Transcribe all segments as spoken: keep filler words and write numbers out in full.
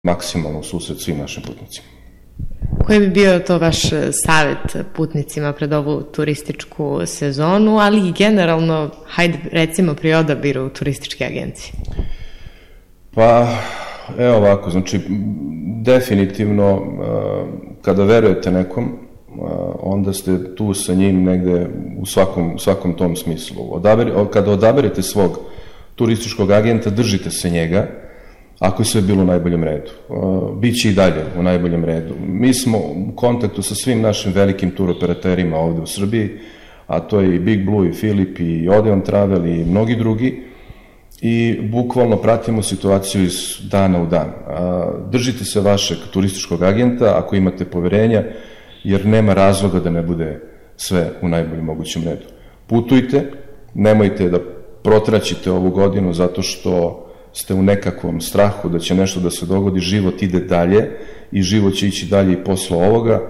maksimalno u susret svim našim putnicima. Koji bi bio to vaš savjet putnicima pred ovu turističku sezonu, ali i generalno, hajde recimo pri odabiru turističke agencije? Pa, evo ovako, znači, definitivno, kada verujete nekom, onda ste tu sa njim negde u svakom, svakom tom smislu. Odaberi, kada odaberete svog turističkog agenta, držite se njega, ako je sve bilo u najboljem redu. Biće i dalje u najboljem redu. Mi smo u kontaktu sa svim našim velikim turoperaterima ovde u Srbiji, a to je i Big Blue, i Filip, i Odeon Travel, i mnogi drugi, i bukvalno pratimo situaciju iz dana u dan. Držite se vašeg turističkog agenta ako imate poverenja, jer nema razloga da ne bude sve u najboljem mogućem redu. Putujte, nemojte da protraćite ovu godinu zato što ste u nekakvom strahu da će nešto da se dogodi, život ide dalje i život će ići dalje i posle ovoga.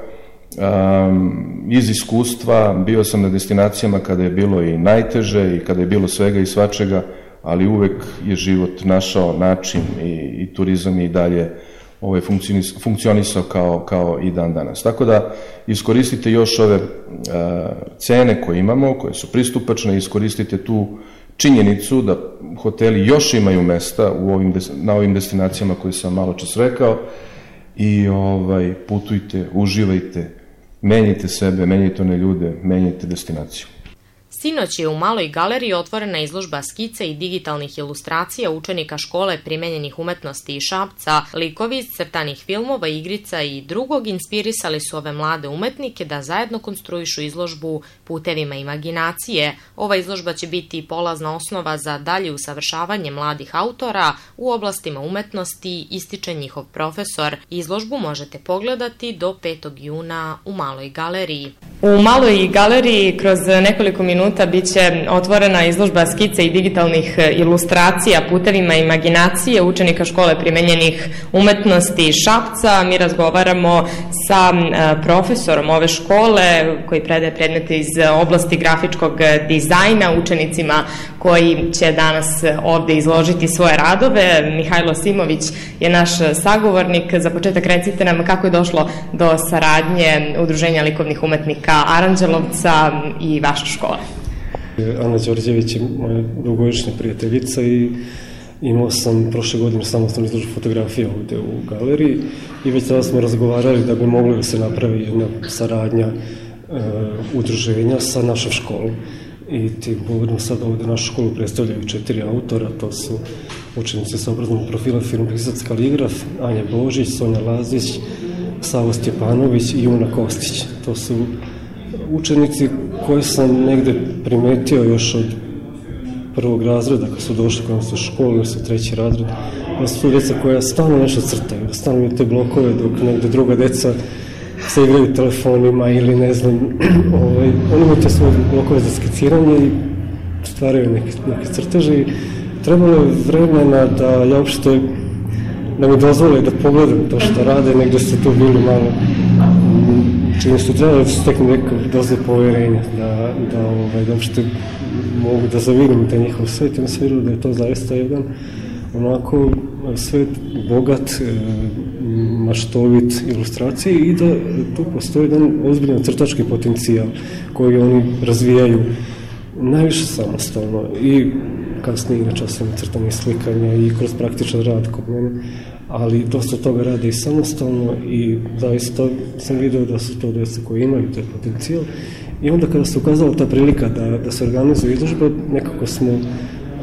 Um, iz iskustva bio sam na destinacijama kada je bilo i najteže i kada je bilo svega i svačega, ali uvek je život našao način i, i turizam je i dalje ovaj, funkcionis, funkcionisao kao, kao i dan danas. Tako da iskoristite još ove uh, cene koje imamo, koje su pristupačne, iskoristite tu činjenicu da hoteli još imaju mesta u ovim, na ovim destinacijama koje sam malo čas rekao i ovaj, putujte, uživajte, menjajte sebe, menjajte one ljude, menjajte destinaciju. Sinoć je u Maloj galeriji otvorena izložba skica i digitalnih ilustracija učenika škole primenjenih umetnosti iz Šapca. Likovi iz crtanih filmova, igrica i drugog inspirisali su ove mlade umetnike da zajedno konstruišu izložbu putevima imaginacije. Ova izložba će biti polazna osnova za dalje usavršavanje mladih autora u oblastima umetnosti, ističe njihov profesor. Izložbu možete pogledati do petog juna u Maloj galeriji. U Maloj galeriji kroz nekoliko minuta biće otvorena izložba skica i digitalnih ilustracija putevima imaginacije učenika škole primenjenih umetnosti iz Šapca. Mi razgovaramo sa profesorom ove škole koji predaje predmete iz oblasti grafičkog dizajna učenicima koji će danas ovde izložiti svoje radove. Mihajlo Simović je naš sagovornik. Za početak recite nam kako je došlo do saradnje Udruženja likovnih umetnika Aranđelovca i vaša škola. Ana Đorđević je moja dugogodišnja prijateljica i imao sam prošle godine samostalnu izložbu fotografija ovde u galeriji i već tada smo razgovarali da bi mogli da se napravi jedna saradnja e, udruženja sa našom školom. I tim povodom sad ovde našu školu predstavljaju četiri autora, to su učenici sa obrazovnog profila film Pisac Kaligraf, Anja Božić, Sonja Lazić, Savo Stjepanović i Juna Kostić. To su učenici koje sam negde primetio još od prvog razreda, kad su došli kod nas u školu, jer su treći razred, da su djeca koja stalno nešto crtaju, da stalno imaju te blokove, dok negde druga deca se igraju telefonima ili ne znam, ovaj, oni imaju te svoje blokove za skiciranje i stvaraju neke, neke crteže i trebalo je vremena da ja uopšte da mi dozvole da pogledam to što rade, negde ste tu bili malo čini se treba da se stekne neka doza poverenja, da, da, ovaj, da uopšte mogu da zavidim taj njihov svet i se vidim da je to zaista jedan onako svet bogat, maštovit ilustracije i da tu postoji jedan ozbiljan crtački potencijal koji oni razvijaju najviše samostalno i kasnije na časovima crtanja i slikanja i kroz praktičan rad kod mene, ali dosta toga rade i samostalno i zaista sam vidio da su to deca koji imaju taj potencijal i onda kada se ukazala ta prilika da, da se organizuje izložba, nekako smo uh,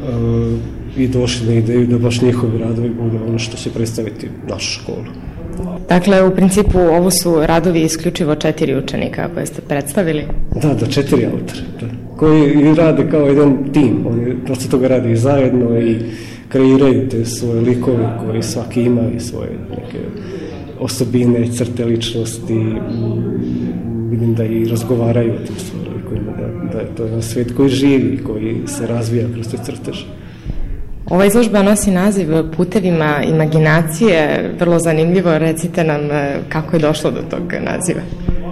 i došli na ideju da baš njihovi radovi bude ono što će predstaviti našu školu. Dakle, u principu ovo su radovi isključivo četiri učenika koje ste predstavili? Da, da, četiri autora, da, koji rade kao jedan tim, oni dosta toga rade i zajedno i kreiraju te svoje likove koji svaki ima i svoje neke osobine, crte ličnosti, vidim da i razgovaraju o tim svojim likovima, da, da je to jedan svet koji živi, koji se razvija kroz te crteže. Ova izložba nosi naziv Putevima imaginacije, vrlo zanimljivo, recite nam kako je došlo do tog naziva.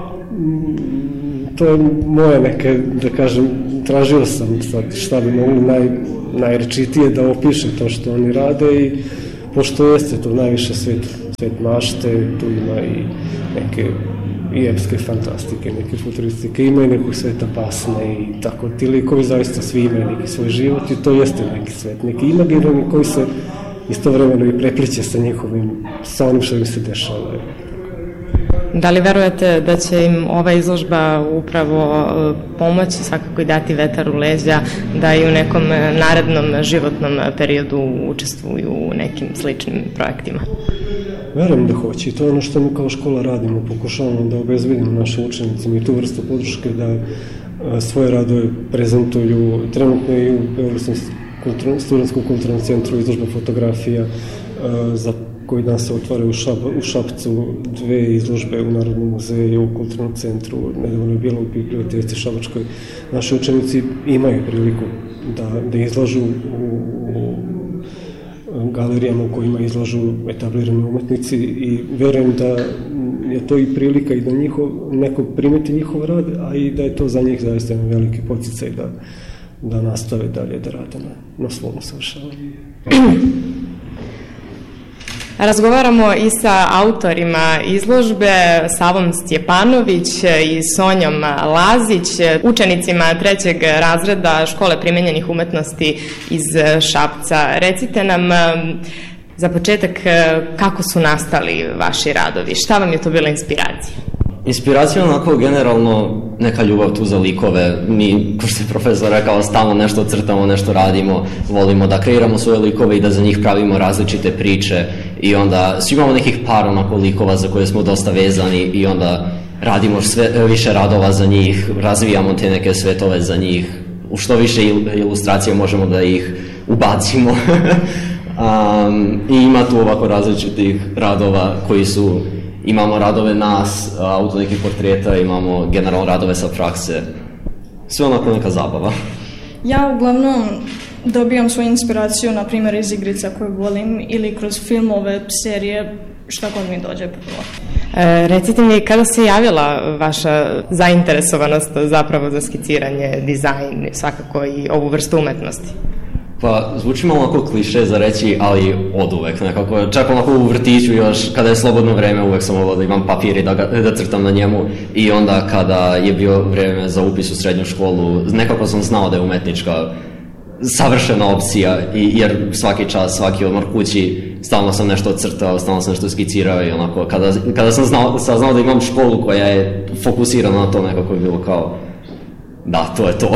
To je moje neke, da kažem, tražio sam sad šta bi mogli naj, najrečitije da opišem to što oni rade i pošto jeste to najviše svet svet mašte, tu ima i neke i epske fantastike, neke futuristike, ima i nekog sveta basne i tako. Ti likovi zaista svi imaju neki svoj život i to jeste neki svet, neki imaginarni koji se istovremeno i prepliče sa njihovim, sa onim što im se dešava. Da li verujete da će im ova izložba upravo pomoći, svakako i dati vetar u leđa, da i u nekom narednom životnom periodu učestvuju u nekim sličnim projektima? Verujem da hoće i to je ono što mi kao škola radimo, pokušavamo da obezbedimo našim učenicima i tu vrstu podrške da svoje radove prezentuju trenutno i u Beogradskom studentskom kulturnom centru izložba fotografija za koji dan se otvaraju u, Šab, u Šapcu, dve izložbe u Narodnom muzeju, u kulturnom centru, nedavno je bilo u biblioteci Šabačkoj. Naši učenici imaju priliku da, da izlažu u, u galerijama u kojima izlažu etablirani umetnici i verujem da je to i prilika i da njihov, neko primeti njihov rad, a i da je to za njih zaista jedan veliki podsticaj da, da nastave dalje da rade na, na svom usavršavanju. Razgovaramo i sa autorima izložbe, Savom Stjepanović i Sonjom Lazić, učenicima trećeg razreda Škole primenjenih umetnosti iz Šapca. Recite nam za početak kako su nastali vaši radovi, šta vam je to bila inspiracija? Inspiracija je onako generalno neka ljubav tu za likove. Mi, kao što je profesor rekao, stalno nešto crtamo, nešto radimo, volimo da kreiramo svoje likove i da za njih pravimo različite priče i onda svi imamo nekih par onako likova za koje smo dosta vezani i onda radimo sve, više radova za njih, razvijamo te neke svetove za njih, u što više ilustracije možemo da ih ubacimo. um, I ima tu ovako različitih radova koji su imamo radove nas, auto nekih portreta, imamo generalno radove sa prakse. Sve onako neka zabava. Ja uglavnom dobijam svoju inspiraciju, na primjer, iz igrica koje volim ili kroz filmove, serije, šta god mi dođe prvo. E, recite mi, kada se javila vaša zainteresovanost zapravo za skiciranje, dizajn, svakako i ovu vrstu umetnosti? Pa, zvuči malo onako kliše za reći, ali od uvek nekako, čak onako u vrtiću još, kada je slobodno vreme, uvek sam volao da imam papir i da, ga, da crtam na njemu i onda kada je bio vreme za upis u srednju školu, nekako sam znao da je umetnička savršena opcija, i, jer svaki čas, svaki odmor kući, stalno sam nešto crtao, stalno sam nešto skicirao i onako, kada, kada sam znao, saznao da imam školu koja je fokusirana na to, nekako je bilo kao, da, to je to.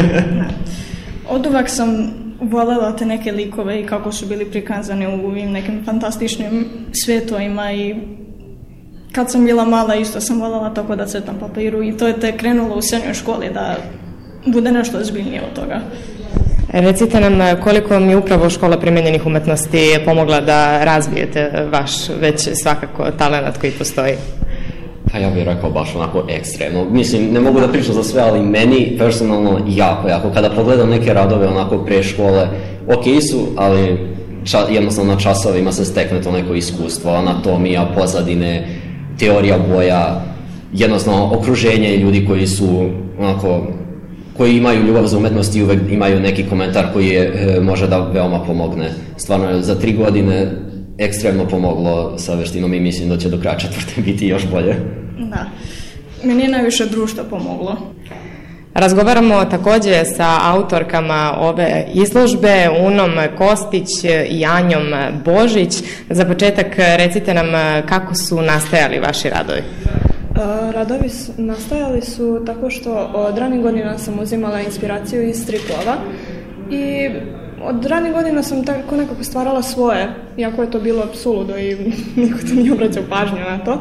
Od uvek sam voljela te neke likove i kako su bili prikazani u ovim nekim fantastičnim svetovima i kad sam bila mala isto sam voljela tako da crtam papiru i to je te krenulo u srednjoj školi da bude nešto ozbiljnije od toga. Recite nam koliko mi upravo Škola primenjenih umetnosti pomogla da razvijete vaš već svakako talenat koji postoji. Pa ja bih rekao baš onako ekstremno. Mislim, ne mogu da pričam za sve, ali meni personalno jako, jako. Kada pogledam neke radove onako pre škole, ok su, ali ča, jednostavno na časovima se stekne to neko iskustvo, anatomija, pozadine, teorija boja, jednostavno okruženje i ljudi koji su onako, koji imaju ljubav za umetnost i uvek imaju neki komentar koji je, e, može da veoma pomogne. Stvarno je za tri godine ekstremno pomoglo sa veštinom i mislim da će do kraja četvrte biti još bolje. Da. Meni je najviše društvo pomoglo. Razgovaramo takođe sa autorkama ove izložbe, Unom Kostić i Anjom Božić. Za početak recite nam kako su nastajali vaši radovi. Radovi su, nastajali su tako što od ranih godina sam uzimala inspiraciju iz stripova i od ranih godina sam tako nekako stvarala svoje, iako je to bilo suludo i niko to nije obraćao pažnju na to.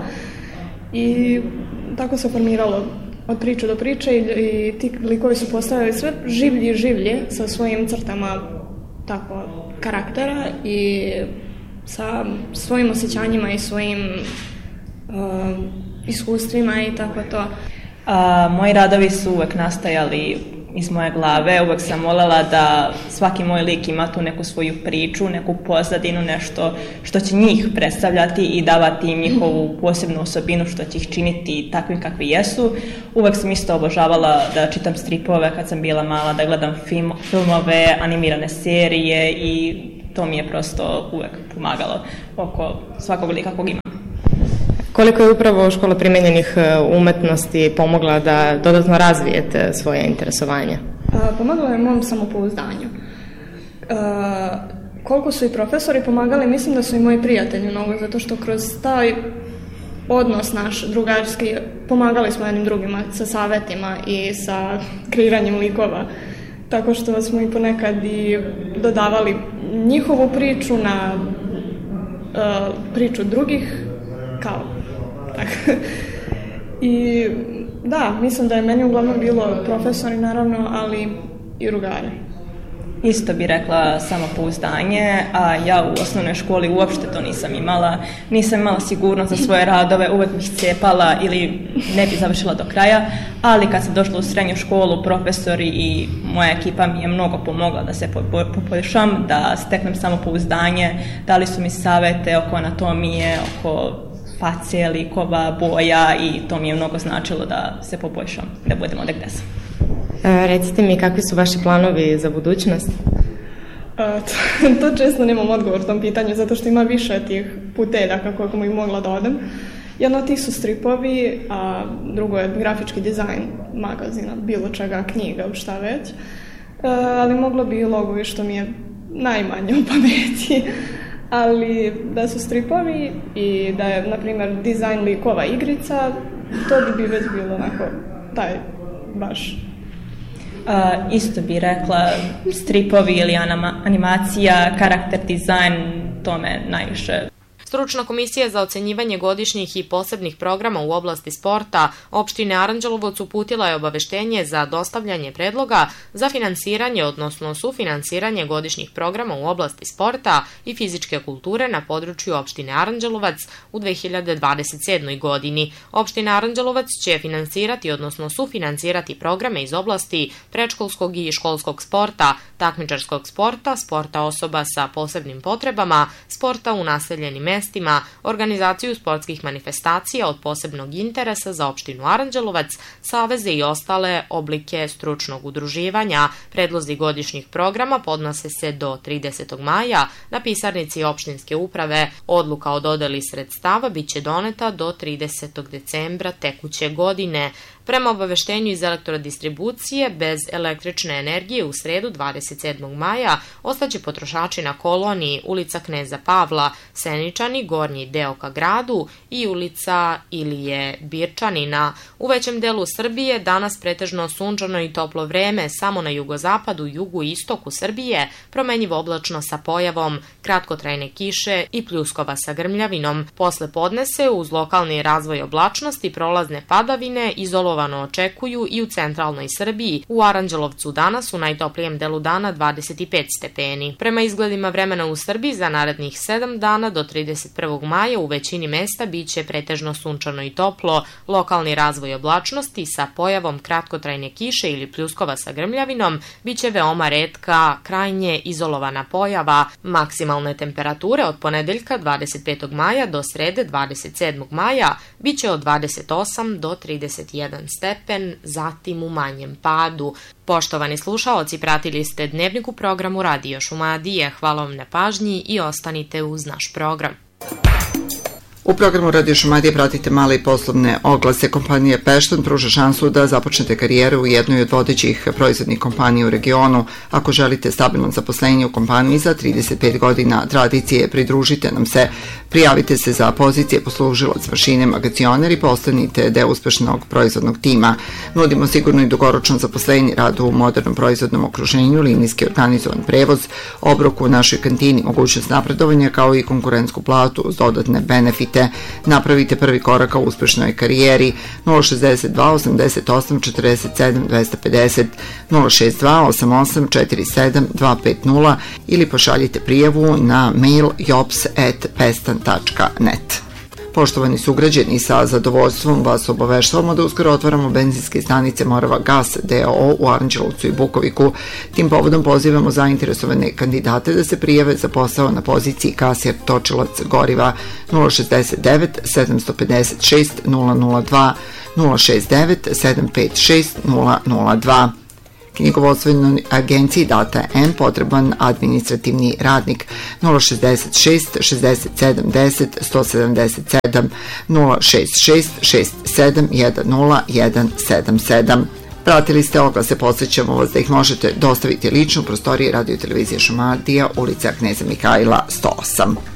I tako se formiralo od priče do priče i, i ti likovi su postavili sve življi i življi sa svojim crtama tako karaktera i sa svojim osjećanjima i svojim uh, iskustvima i tako to. A, moji radovi su uvek nastajali iz moje glave, uvek sam voljela da svaki moj lik ima tu neku svoju priču, neku pozadinu, nešto što će njih predstavljati i davati im njihovu posebnu osobinu što će ih činiti takvim kakvi jesu. Uvek sam isto obožavala da čitam stripove kad sam bila mala, da gledam film, filmove, animirane serije i to mi je prosto uvek pomagalo oko svakog lika kog imam. Koliko je upravo škola primenjenih umetnosti pomogla da dodatno razvijete svoje interesovanje? Pomagala je mom samopouzdanju. Koliko su i profesori pomagali, mislim da su i moji prijatelji mnogo, zato što kroz taj odnos naš drugarski pomagali smo jednim drugima sa savetima i sa kreiranjem likova. Tako što smo i ponekad i dodavali njihovu priču na uh, priču drugih, kao tako. I da, mislim da je meni uglavnom bilo profesori naravno, ali i drugari. Isto bi rekla samopouzdanje, a ja u osnovnoj školi uopšte to nisam imala. Nisam imala sigurnost za svoje radove, uvek bih cepala ili ne bi završila do kraja, ali kad sam došla u srednju školu, profesori i moja ekipa mi je mnogo pomogla da se poboljšam, da steknem samopouzdanje, dali su mi savete oko anatomije, oko face, likova, boja i to mi je mnogo značilo da se poboljšam, da budem ovde gde sam. E, recite mi, kakvi su vaši planovi za budućnost? E, to, to često nemam odgovor u tom pitanju, zato što ima više tih puteljaka kako bih mogla da odem. Jedno od tih su stripovi, a drugo je grafički dizajn magazina, bilo čega, knjiga, šta već. E, ali moglo bi i logovi, što mi je najmanje u pameti. Ali da su stripovi i da je, na primjer, dizajn likova igrica, to bi već bilo onako taj baš. Uh, isto bi rekla stripovi ili anima, animacija, karakter dizajn, to me najviše. Stručna komisija za ocenjivanje godišnjih i posebnih programa u oblasti sporta opštine Aranđelovac uputila je obaveštenje za dostavljanje predloga za finansiranje, odnosno sufinansiranje godišnjih programa u oblasti sporta i fizičke kulture na području opštine Aranđelovac u dve hiljade dvadeset sedmoj. godini. Opština Aranđelovac će finansirati, odnosno sufinansirati programe iz oblasti predškolskog i školskog sporta, takmičarskog sporta, sporta osoba sa posebnim potrebama, sporta u naseljenim mestima, organizaciju sportskih manifestacija od posebnog interesa za opštinu Aranđelovac, saveze i ostale oblike stručnog udruživanja. Predlozi godišnjih programa podnose se do tridesetog maja na pisarnici opštinske uprave. Odluka o dodeli sredstava biće doneta do tridesetog decembra tekuće godine. Prema obaveštenju iz elektrodistribucije, bez električne energije u sredu dvadeset sedmog maja ostaće potrošači na koloniji ulica Kneza Pavla, Seničani, gornji deo ka gradu i ulica Ilije Birčanina. U većem delu Srbije danas pretežno sunčano i toplo vreme, samo na jugozapadu, jugu i istoku Srbije promenjivo oblačno sa pojavom kratkotrajne kiše i pljuskova sa grmljavinom. Posle podne se uz lokalni razvoj oblačnosti prolazne padavine izolovano očekuju i u centralnoj Srbiji. U Aranđelovcu danas u najtoplijem delu dana dvadeset pet stepeni. Prema izgledima vremena u Srbiji za narednih sedam dana do trideset prvog maja u većini mesta biće pretežno sunčano i toplo, lokalni razvoj oblačnosti sa pojavom kratkotrajne kiše ili pljuskova sa grmljavinom biće veoma retka, krajnje izolovana pojava. Maksimalne temperature od ponedeljka dvadeset petog maja do srede dvadeset sedmog maja biće od dvadeset osam do trideset jedan stepen, zatim u manjem padu. Poštovani slušaoci, pratili ste Dnevnik u programu Radio Šumadije. Hvala vam na pažnji i ostanite uz naš program. U programu Radio Šumadije pratite male i poslovne oglase. Kompanija Pešton pruža šansu da započnete karijeru u jednoj od vodećih proizvodnih kompanija u regionu. Ako želite stabilno zaposlenje u kompaniji za trideset pet godina tradicije, pridružite nam se. Prijavite se za pozicije poslužilac mašine magacioner i postanite deo uspešnog proizvodnog tima. Nudimo sigurno i dugoročno zaposlenje, rad u modernom proizvodnom okruženju, linijski organizovan prevoz, obrok u našoj kantini, mogućnost napredovanja kao i konkurentsku platu uz dodatne benefite. Napravite prvi korak ka uspešnoj karijeri. Nula šest dva osamdeset osam četrdeset sedam dvesta pedeset, nula šest dva osam osam četiri sedam dva pet nula ili pošaljite prijavu na mail jops at pestan tačka net. Poštovani sugrađani, sa zadovoljstvom vas obaveštavamo da uskoro otvaramo benzinske stanice Morava Gas d o o u Aranđelovcu i Bukoviku. Tim povodom pozivamo zainteresovane kandidate da se prijave za posao na poziciji kasir točilac goriva. Nula šest devet sedam pet šest nula nula dva, nula šest devet sedam pet šest nula nula dva. Knjigovodstvenoj agenciji Data M potreban administrativni radnik nula šezdeset šest šezdeset sedam deset sto sedamdeset sedam nula šest šest šest sedam jedan nula jedan sedam sedam. Pratili ste oglase, podsjećamo vas da ih možete dostaviti lično u prostoriji Radio televizije Šumadija, ulica Kneza Mihajla sto osam.